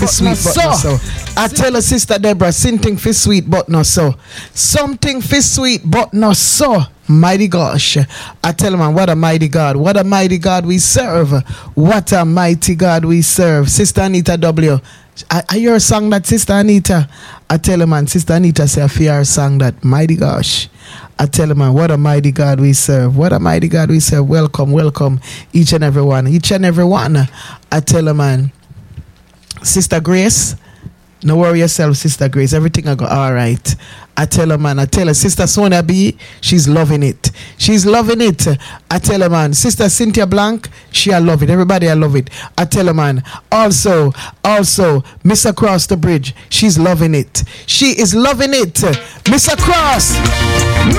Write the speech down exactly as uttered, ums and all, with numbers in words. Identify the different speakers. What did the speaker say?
Speaker 1: sweet, but not so. I tell her, Sister Deborah, something for sweet, but not so. Something for sweet, but not so. Mighty gosh. I tell man, what a mighty God. What a mighty God we serve. What a mighty God we serve. Sister Anita W. I, I hear a song that Sister Anita. I tell her, man, Sister Anita say I fear a song that mighty gosh. I tell her, man, what a mighty God we serve. What a mighty God we serve. Welcome, welcome, each and every one. Each and every one. I tell her, man, Sister Grace, no worry yourself, Sister Grace. Everything I go all right. I tell her, man. I tell her, Sister Sonia B, she's loving it. She's loving it. I tell her, man. Sister Cynthia Blank, she I love it. Everybody I love it. I tell her, man. Also, also, Miss Across the Bridge, she's loving it. She is loving it. Miss Across.